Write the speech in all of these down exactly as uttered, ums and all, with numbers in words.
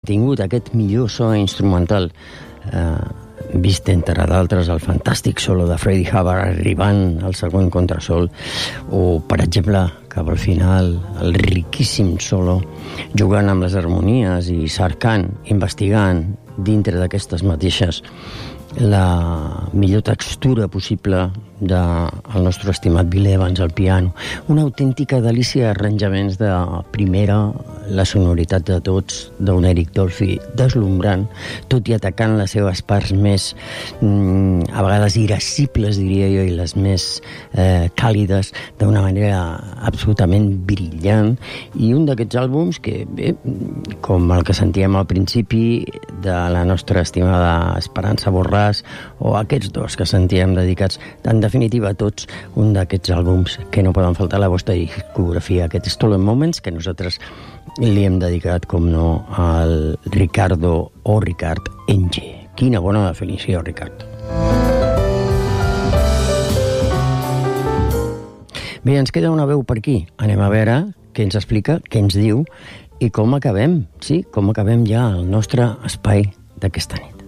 mantingut aquest millor so instrumental, eh, vist entre d'altres el fantàstic solo de Freddie Hubbard arribant al segon contrasol, o per exemple cap al final el riquíssim solo jugant amb les harmonies i cercant, investigant dintre d'aquestes mateixes la millor textura possible del nostre estimat Bill Evans al piano. Una autèntica delícia d'arranjaments de primera, la sonoritat de tots, d'un Eric Dolphy deslumbrant, tot i atacant les seves parts més, mm, a vegades irascibles, diria jo, i les més eh, càlides, d'una manera absolutament brillant. I un d'aquests àlbums que, bé, com el que sentíem al principi de la nostra estimada Esperança Borràs, o aquests dos que sentíem dedicats, en definitiva tots, un d'aquests àlbums que no poden faltar a la vostra discografia, aquest Stolen Moments, que nosaltres li hem dedicat, com no, al Ricardo o Ricard Enge. Quina bona definició, Ricard. Bé, ens queda una veu per aquí. Anem a veure què ens explica, què ens diu i com acabem, sí, com acabem ja el nostre espai d'aquesta nit.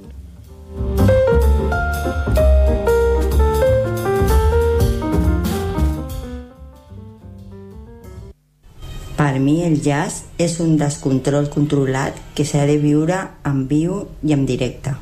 Per mi el jazz és un descontrol controlat que s'ha de viure en viu i en directe.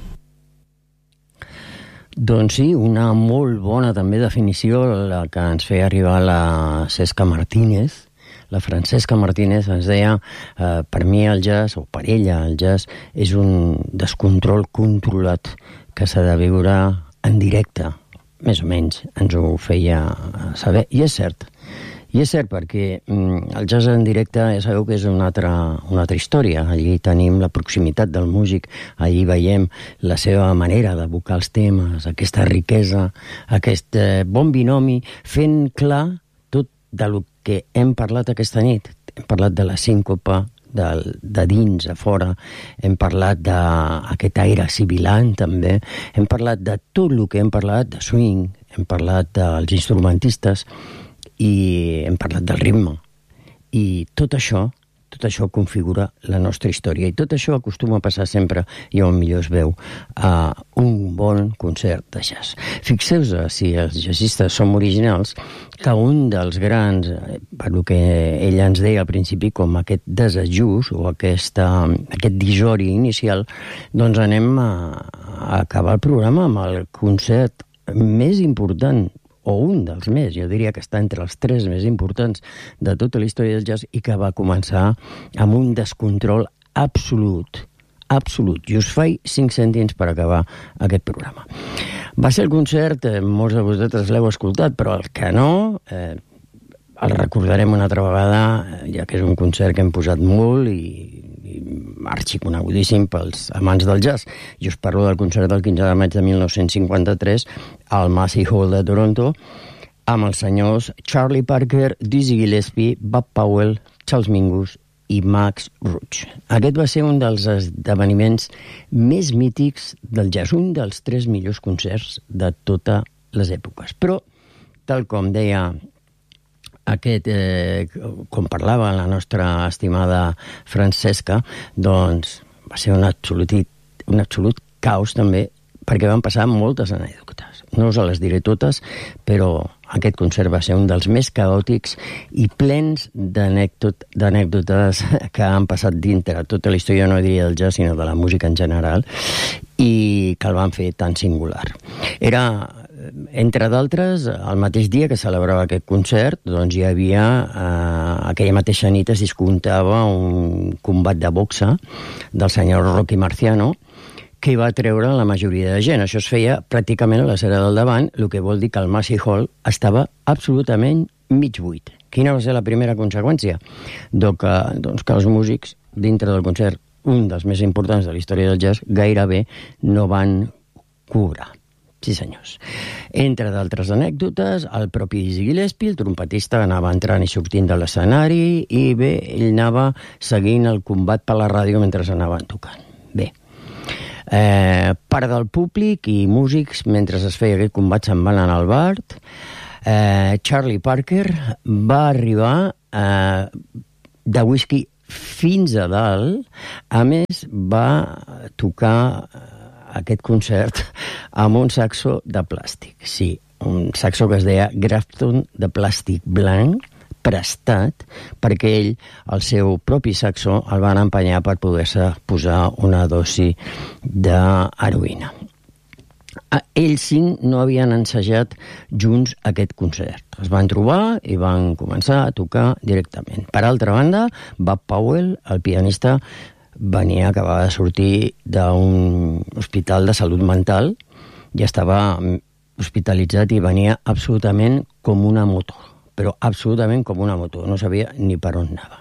Doncs sí, una molt bona també definició la que ens feia arribar la Cesca Martínez. La Francesca Martínez ens deia, eh, per mi el jazz, o per ella el jazz, és un descontrol controlat que s'ha de viure en directe. Més o menys ens ho feia saber, i és cert. I és cert, perquè mm, el jazz en directe ja sabeu que és una altra, una altra història. Allí tenim la proximitat del músic, allí veiem la seva manera d'evocar els temes, aquesta riquesa, aquest eh, bon binomi, fent clar tot del que hem parlat aquesta nit. Hem parlat de la síncopa, de, de dins a fora, hem parlat d'aquest aire sibilant també, hem parlat de tot el que hem parlat, de swing, hem parlat dels instrumentistes, i hem parlat del ritme. I tot això, tot això configura la nostra història. I tot això acostuma a passar sempre, i on millor es veu, a un bon concert de jazz. Fixeu-vos, si els jazzistes som originals, que un dels grans, per el que ella ens deia al principi, com aquest desajust o aquesta, aquest disori inicial, doncs anem a, a acabar el programa amb el concert més important, o un dels més, jo diria que està entre els tres més importants de tota la història del jazz, i que va començar amb un descontrol absolut, absolut. I us faig cinc cèntims per acabar aquest programa. Va ser el concert, eh, molts de vosaltres l'heu escoltat, però el que no, eh, el recordarem una altra vegada, ja que és un concert que hem posat molt i arxiconegudíssim pels amants del jazz. Jo us parlo del concert del quinze de maig de mil nou-cents cinquanta-tres al Massey Hall de Toronto, amb els senyors Charlie Parker, Dizzy Gillespie, Bud Powell, Charles Mingus i Max Roach. Aquest va ser un dels esdeveniments més mítics del jazz, un dels tres millors concerts de totes les èpoques. Però, tal com deia aquest, eh, com parlava la nostra estimada Francesca, doncs va ser un absolut, un absolut caos també, perquè van passar moltes anècdotes. No us les diré totes, però aquest concert va ser un dels més caòtics i plens d'anècdotes que han passat dintre tota la història, no diria del jazz, sinó de la música en general, i que el van fer tan singular. Era, entre d'altres, el mateix dia que celebrava aquest concert, doncs hi havia, eh, aquella mateixa nit es discontava un combat de boxa del senyor Rocky Marciano, que va treure la majoria de gent. Això es feia pràcticament a la cera del davant, el que vol dir que el Massey Hall estava absolutament mig buit. Quina va ser la primera conseqüència? Donc, eh, doncs que els músics, dintre del concert, un dels més importants de la història del jazz, gairebé no van cobrar. Sí, senyors. Entre d'altres anècdotes, el propi Dizzy Gillespie, el trompetista, anava entrant i sortint de l'escenari i bé, ell anava seguint el combat per la ràdio mentre anaven tocant. Bé, eh, part del públic i músics, mentre es feia aquest combat, se'n van anar al bar. Eh, Charlie Parker va arribar eh, de whisky fins a dalt. A més, va tocar aquest concert amb un saxo de plàstic. Sí, un saxo que es deia Grafton de plàstic blanc, prestat, perquè ell, el seu propi saxo, el van empenyar per poder-se posar una dosi d'heroïna. Ells cinc no havien ensajat junts aquest concert. Es van trobar i van començar a tocar directament. Per altra banda, Bud Powell, el pianista, venia, acabava de sortir d'un hospital de salut mental i estava hospitalitzat i venia absolutament com una moto, però absolutament com una moto, no sabia ni per on anava.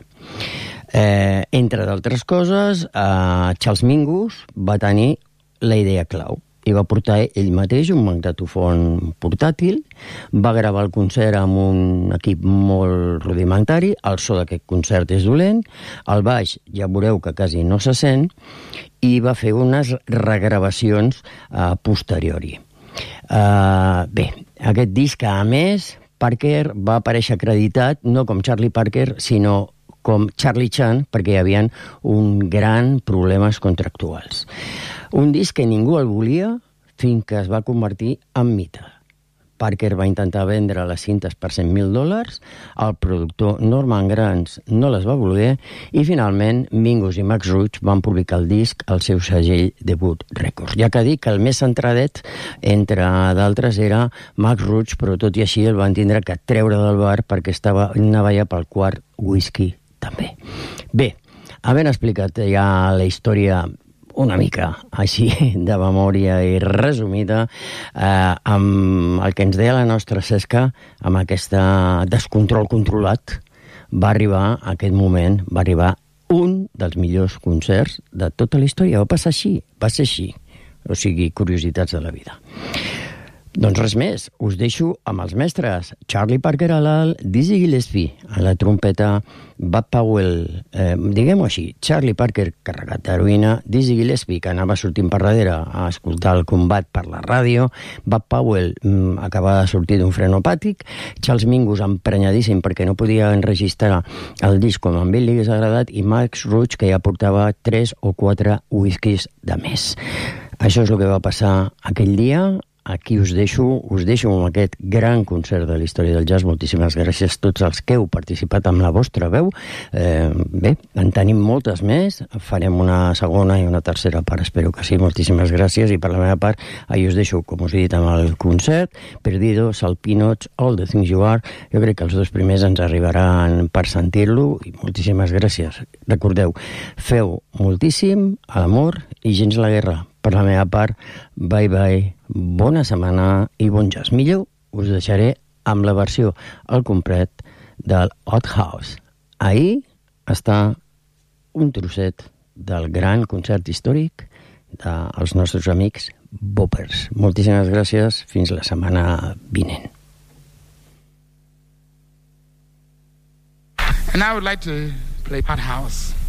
Eh, entre d'altres coses, eh, Charles Mingus va tenir la idea clau i va portar ell mateix un magnetofon portàtil, va gravar el concert amb un equip molt rudimentari, el so d'aquest concert és dolent, el baix ja veureu que quasi no se sent, i va fer unes regravacions a posteriori. Uh, bé, aquest disc, a més, Parker va aparèixer acreditat no com Charlie Parker, sinó com Charlie Chan, perquè hi havia un gran problemes contractuals. Un disc que ningú el volia fins que es va convertir en mite. Parker va intentar vendre les cintes per cent mil dòlars, el productor Norman Granz no les va voler i finalment Mingus i Max Roach van publicar el disc al seu segell Debut Records. Ja que dic que el més centradet, entre d'altres, era Max Roach, però tot i així el van tindre que treure del bar perquè estava anava ja pel quart whisky també. Bé, havent explicat ja la història una mica així de memòria i resumida, eh, amb el que ens deia la nostra Cesca, amb aquest descontrol controlat, va arribar aquest moment, va arribar un dels millors concerts de tota la història. Va passar així, va ser així. O sigui, curiositats de la vida. Doncs res més, us deixo amb els mestres. Charlie Parker a l'alt, Dizzy Gillespie a la trompeta, Bud Powell, eh, diguem-ho així, Charlie Parker carregat d'heroïna, Dizzy Gillespie, que anava sortint per darrere a escoltar el combat per la ràdio, Bud Powell mm, acabava de sortir d'un frenopàtic, Charles Mingus emprenyadíssim perquè no podia enregistrar el disc com a ell li hagués agradat, i Max Roach, que ja portava tres o quatre whiskies de més. Això és el que va passar aquell dia. Aquí us deixo, us deixo amb aquest gran concert de la història del jazz. Moltíssimes gràcies a tots els que heu participat amb la vostra veu. Eh, bé, en tenim moltes més. Farem una segona i una tercera part, espero que sí. Moltíssimes gràcies. I per la meva part, ahir us deixo, com us he dit, amb el concert. Perdido, Salt Peanuts, All the Things You Are. Jo crec que els dos primers ens arribaran per sentir-lo. I moltíssimes gràcies. Recordeu, feu moltíssim a l'amor i gens la guerra. Per la meva part, bye bye, bona setmana i bon jazz. Millor us deixaré amb la versió al complet del Hot House. Ahir està un trosset del gran concert històric dels nostres amics Boppers. Moltíssimes gràcies, fins la setmana vinent. And I would like to play Hot House.